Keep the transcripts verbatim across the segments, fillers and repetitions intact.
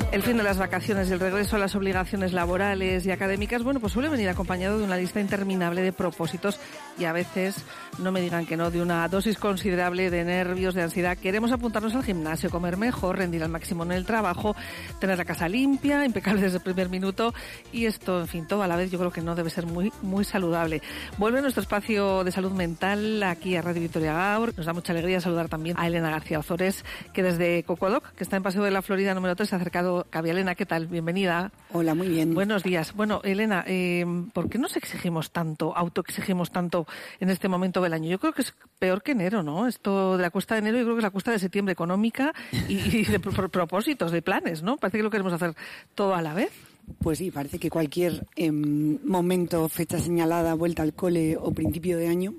El fin de las vacaciones y el regreso a las obligaciones laborales y académicas, bueno, pues suele venir acompañado de una lista interminable de propósitos y a veces, no me digan que no, de una dosis considerable de nervios, de ansiedad. Queremos apuntarnos al gimnasio, comer mejor, rendir al máximo en el trabajo, tener la casa limpia, impecable desde el primer minuto y esto, en fin, todo a la vez yo creo que no debe ser muy, muy saludable. Vuelve nuestro espacio de salud mental aquí a Radio Victoria Gaur. Nos da mucha alegría saludar también a Elena García Ozores, que desde Cocodoc, que está en Paseo de la Florida número tres, se ha acercado. Elena, ¿qué tal? Bienvenida. Hola, muy bien. Buenos días. Bueno, Elena, eh, ¿por qué nos exigimos tanto, autoexigimos tanto en este momento del año? Yo creo que es peor que enero, ¿no? Esto de la cuesta de enero, yo creo que es la cuesta de septiembre económica y, y de pro- propósitos, de planes, ¿no? Parece que lo queremos hacer todo a la vez. Pues sí, parece que cualquier eh, momento, fecha señalada, vuelta al cole o principio de año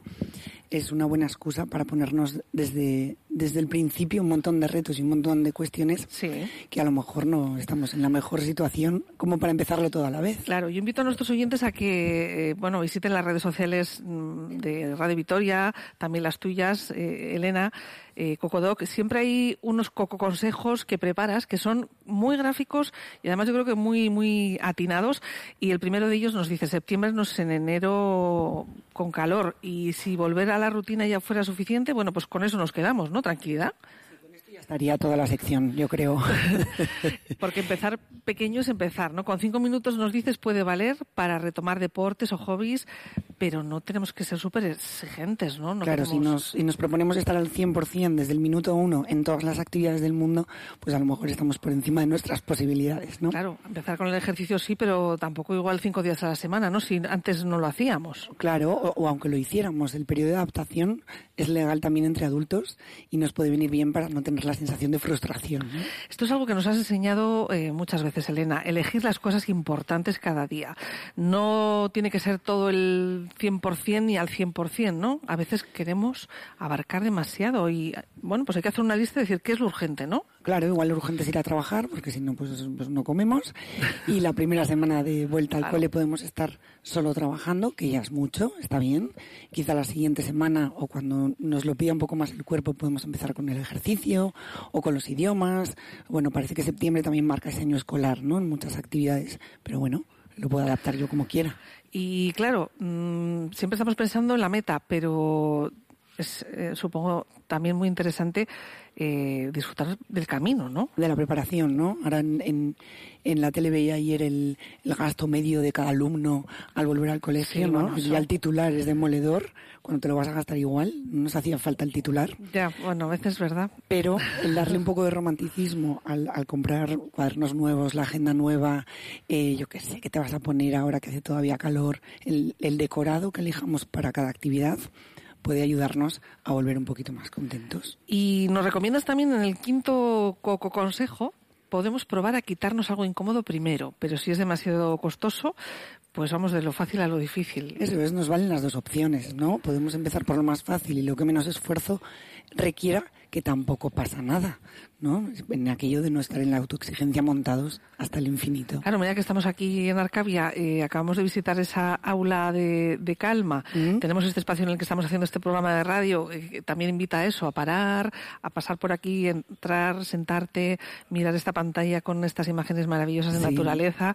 es una buena excusa para ponernos desde, desde el principio un montón de retos y un montón de cuestiones sí. que a lo mejor no estamos en la mejor situación como para empezarlo todo a la vez. Claro, yo invito a nuestros oyentes a que, eh, bueno, visiten las redes sociales de Radio Vitoria, también las tuyas, eh, Elena, eh, Cocodoc. Siempre hay unos coco consejos que preparas que son muy gráficos y además yo creo que muy, muy atinados. Y el primero de ellos nos dice, septiembre no es en enero con calor y si volver a la rutina ya fuera suficiente, bueno, pues con eso nos quedamos, ¿no? Tranquilidad. Sí, con esto ya estaría toda la sección, yo creo. Porque empezar pequeño es empezar, ¿no? Con cinco minutos nos dices puede valer para retomar deportes o hobbies, pero no tenemos que ser súper exigentes, ¿no? no claro, queremos... si nos, si nos proponemos estar al cien por ciento desde el minuto uno en todas las actividades del mundo, pues a lo mejor estamos por encima de nuestras posibilidades, ¿no? Claro, empezar con el ejercicio sí, pero tampoco igual cinco días a la semana, ¿no? Si antes no lo hacíamos. Claro, o, o aunque lo hiciéramos, el periodo de adaptación es legal también entre adultos y nos puede venir bien para no tener la sensación de frustración, ¿no? Esto es algo que nos has enseñado eh, muchas veces, Elena, elegir las cosas importantes cada día. No tiene que ser todo el cien por ciento ni al cien por ciento, ¿no? A veces queremos abarcar demasiado y, bueno, pues hay que hacer una lista y decir qué es lo urgente, ¿no? Claro, igual lo urgente es ir a trabajar, porque si no, pues, pues no comemos. Y la primera semana de vuelta al claro. cole podemos estar solo trabajando, que ya es mucho, está bien. Quizá la siguiente semana, o cuando nos lo pida un poco más el cuerpo, podemos empezar con el ejercicio o con los idiomas. Bueno, parece que septiembre también marca ese año escolar, ¿no? En muchas actividades. Pero bueno, lo puedo adaptar yo como quiera. Y claro, mmm, siempre estamos pensando en la meta, pero es, eh, supongo, también muy interesante eh, disfrutar del camino, ¿no? De la preparación, ¿no? Ahora en, en, en la tele veía ayer el, el gasto medio de cada alumno al volver al colegio, sí, ¿no? Bueno, ya el titular es demoledor, cuando te lo vas a gastar igual, no nos hacía falta el titular. Ya, bueno, a veces es verdad. Pero el darle un poco de romanticismo al, al comprar cuadernos nuevos, la agenda nueva, eh, yo qué sé, qué te vas a poner ahora que hace todavía calor, el, el decorado que elijamos para cada actividad, puede ayudarnos a volver un poquito más contentos. Y nos recomiendas también en el quinto coco consejo, podemos probar a quitarnos algo incómodo primero, pero si es demasiado costoso, pues vamos de lo fácil a lo difícil. Eso es, nos valen las dos opciones, ¿no? Podemos empezar por lo más fácil y lo que menos esfuerzo requiera, que tampoco pasa nada, ¿no? En aquello de no estar en la autoexigencia montados hasta el infinito. Claro, mira que estamos aquí en Arcavia, eh, acabamos de visitar esa aula de, de calma, ¿Mm? Tenemos este espacio en el que estamos haciendo este programa de radio, eh, que también invita a eso, a parar, a pasar por aquí, entrar, sentarte, mirar esta pantalla con estas imágenes maravillosas de sí. naturaleza,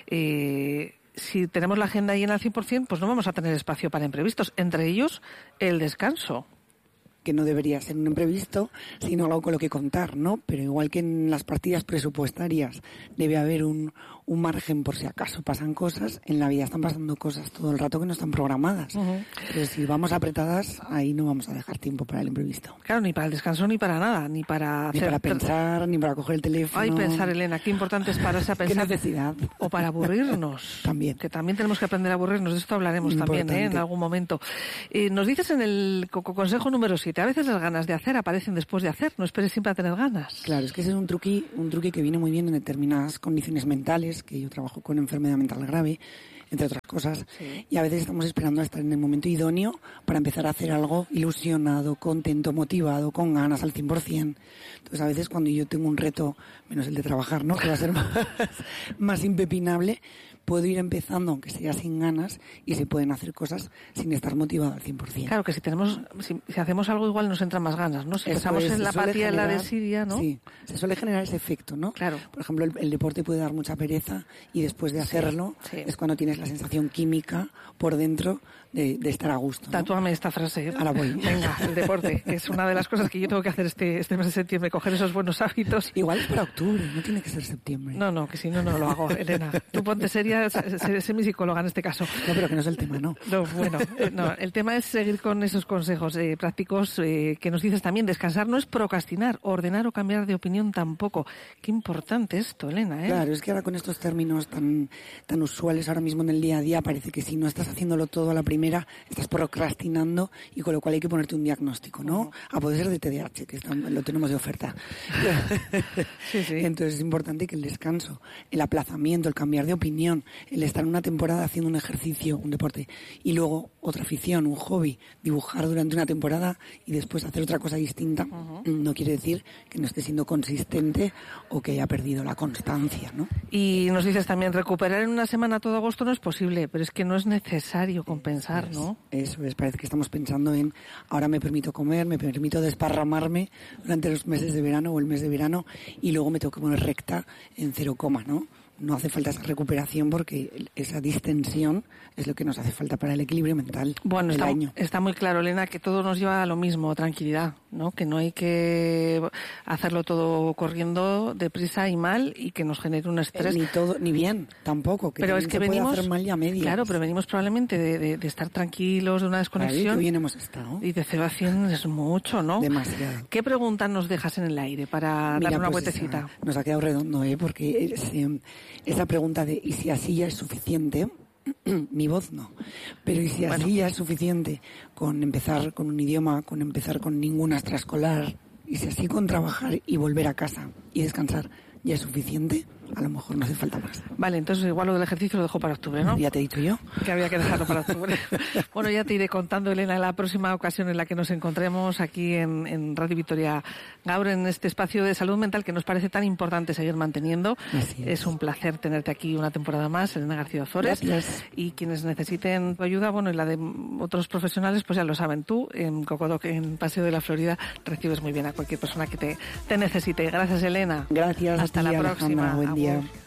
eh... Si tenemos la agenda llena al cien por ciento, pues no vamos a tener espacio para imprevistos, entre ellos el descanso. Que no debería ser un imprevisto, sino algo con lo que contar, ¿no? Pero igual que en las partidas presupuestarias debe haber un, un margen por si acaso pasan cosas, en la vida están pasando cosas todo el rato que no están programadas. Uh-huh. Pero si vamos apretadas, ahí no vamos a dejar tiempo para el imprevisto. Claro, ni para el descanso, ni para nada, ni para... Ni hacer... para pensar, ni para coger el teléfono. Ay, pensar, Elena, qué importante es pararse a pensar. Qué necesidad. O para aburrirnos. También. Que también tenemos que aprender a aburrirnos, de esto hablaremos importante. También, ¿eh? En algún momento. Eh, nos dices en el consejo número siete, a veces las ganas de hacer aparecen después de hacer, no esperes siempre a tener ganas. Claro, es que ese es un truqui, un truqui que viene muy bien en determinadas condiciones mentales, que yo trabajo con enfermedad mental grave, entre otras cosas. Sí. Y a veces estamos esperando a estar en el momento idóneo para empezar a hacer algo ilusionado, contento, motivado, con ganas al cien por ciento. Entonces, a veces cuando yo tengo un reto, menos el de trabajar, ¿no?, que va a ser más, más impepinable, puedo ir empezando, aunque sea sin ganas, y se pueden hacer cosas sin estar motivado al cien por ciento. Claro, que si tenemos, si, si hacemos algo igual nos entran más ganas, ¿no? Si Eso pensamos es, en la se suele apatía, en la generar- desidia, ¿no? Sí, se suele generar ese efecto, ¿no? Claro. Por ejemplo, el, el deporte puede dar mucha pereza y después de hacerlo sí. es cuando tienes la sensación química por dentro de, de estar a gusto, ¿no? Tatúame esta frase. Ahora voy. Venga, el deporte, que es una de las cosas que yo tengo que hacer este, este mes de septiembre, coger esos buenos hábitos. Igual es para octubre, no tiene que ser septiembre. No, no, que si no, no lo hago, Elena. Tú ponte seria, sé, sé mi psicóloga en este caso. No, pero que no es el tema, ¿no? No, bueno, eh, no, el tema es seguir con esos consejos eh, prácticos eh, que nos dices también. Descansar no es procrastinar, ordenar o cambiar de opinión tampoco. Qué importante esto, Elena, ¿eh? Claro, es que ahora con estos términos tan tan usuales ahora mismo en el día a día, parece que si no estás haciéndolo todo a la primera, estás procrastinando y con lo cual hay que ponerte un diagnóstico, ¿no? A poder ser de T D A H, que está- lo tenemos de oferta. Sí, sí. Entonces es importante que el descanso, el aplazamiento, el cambiar de opinión, el estar una temporada haciendo un ejercicio, un deporte, y luego otra afición, un hobby, dibujar durante una temporada y después hacer otra cosa distinta, Ujú. no quiere decir que no esté siendo consistente o que haya perdido la constancia, ¿no? Y nos dices también, recuperar en una semana todo agosto no es posible, pero es que no es necesario compensar, ¿no? Eso es, parece que estamos pensando en ahora me permito comer, me permito desparramarme durante los meses de verano o el mes de verano y luego me tengo que poner recta en cero coma, ¿no? No hace falta esa recuperación porque esa distensión es lo que nos hace falta para el equilibrio mental Bueno, del está, año. está muy claro, Elena, que todo nos lleva a lo mismo, tranquilidad, ¿no? Que no hay que hacerlo todo corriendo deprisa y mal y que nos genere un estrés. Ni todo, ni bien, tampoco. Que pero es también que se puede venimos, hacer mal y a medias. claro, pero venimos probablemente de, de, de estar tranquilos, de una Ahí, desconexión que bien hemos estado. y de cero a cien es mucho, ¿no? Demasiado. ¿Qué pregunta nos dejas en el aire para Mira, dar una pues vueltecita? esa- nos ha quedado redondo, ¿eh? Porque es, eh, esa pregunta de ¿y si así ya es suficiente? Mi voz no. Pero ¿y si Bueno. así ya es suficiente con empezar con un idioma, con empezar con ninguna extraescolar? ¿Y si así con trabajar y volver a casa y descansar ya es suficiente? A lo mejor no hace falta más. Vale, entonces igual lo del ejercicio lo dejo para octubre, ¿no? Ya te he dicho yo. Que había que dejarlo para octubre. Bueno, ya te iré contando, Elena, en la próxima ocasión en la que nos encontremos aquí en, en Radio Victoria Gaur, en este espacio de salud mental que nos parece tan importante seguir manteniendo. Así es. Es un placer tenerte aquí una temporada más, Elena García Ozores. Gracias. Y quienes necesiten tu ayuda, bueno, y la de otros profesionales, pues ya lo saben. Tú, en Cocodoc, en Paseo de la Florida, recibes muy bien a cualquier persona que te, te necesite. Gracias, Elena. Gracias. Hasta a ti, la Alejandra. próxima. Buen día. Agur.